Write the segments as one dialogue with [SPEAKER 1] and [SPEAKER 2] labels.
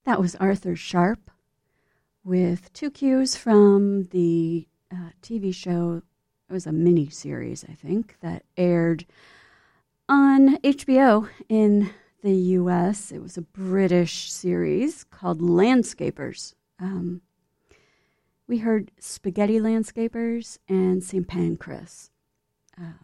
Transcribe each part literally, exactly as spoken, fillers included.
[SPEAKER 1] That was Arthur Sharp with two cues from the uh, T V show. It was a mini series, I think, that aired on H B O in the U S. It was a British series called Landscapers. Um, we heard Spaghetti Landscapers and Saint Pancras. Um,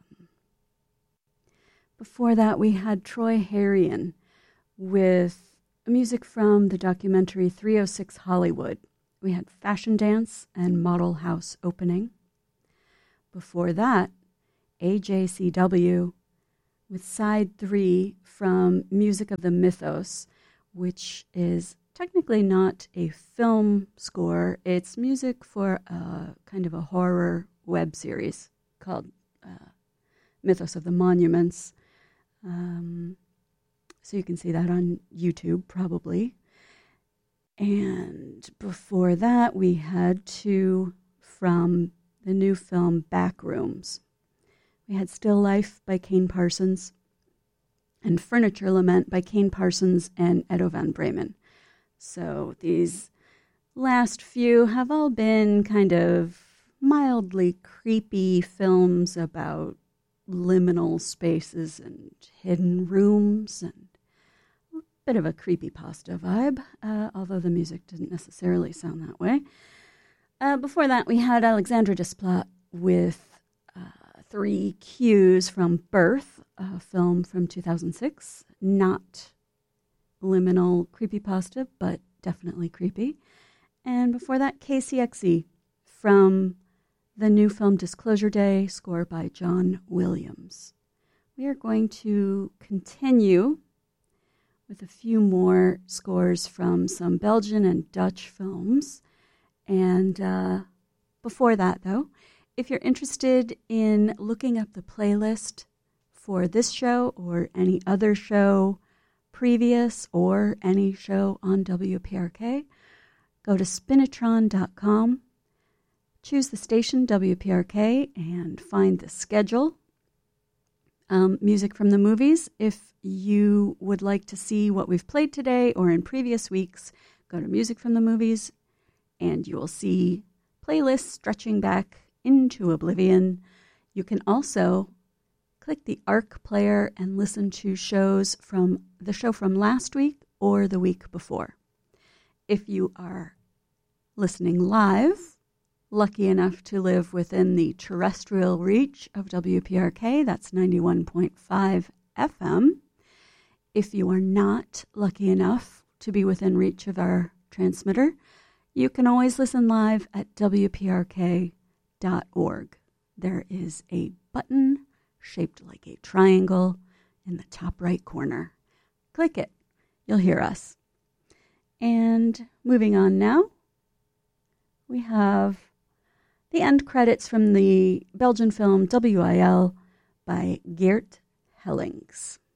[SPEAKER 1] before that, we had Troy Harrion with music from the documentary three oh six Hollywood. We had Fashion Dance and Model House Opening. Before that, A J C W with Side three from Music of the Mythos, which is technically not a film score. It's music for a kind of a horror web series called uh, Mythos of the Monuments. Um... So you can see that on YouTube, probably. And before that, we had two from the new film Backrooms. We had Still Life by Kane Parsons and Furniture Lament by Kane Parsons and Edo Van Bremen. So these last few have all been kind of mildly creepy films about liminal spaces and hidden rooms and bit of a creepypasta vibe, uh, although the music didn't necessarily sound that way. Uh, before that, we had Alexandra Desplat with uh, three cues from Birth, a film from two thousand six. Not liminal creepypasta, but definitely creepy. And before that, K C X E from the new film Disclosure Day, score by John Williams. We are going to continue with a few more scores from some Belgian and Dutch films. And uh, before that, though, if you're interested in looking up the playlist for this show or any other show previous or any show on W P R K, go to spinitron dot com, choose the station W P R K, and find the schedule. Um, music from the movies. If you would like to see what we've played today or in previous weeks, go to Music from the Movies, and you will see playlists stretching back into oblivion. You can also click the ARC player and listen to shows from the show from last week or the week before. If you are listening live, lucky enough to live within the terrestrial reach of W P R K, that's ninety-one point five F M. If you are not lucky enough to be within reach of our transmitter, you can always listen live at W P R K dot org. There is a button shaped like a triangle in the top right corner. Click it. You'll hear us. And moving on now, we have the end credits from the Belgian film W I L by Geert Hellings.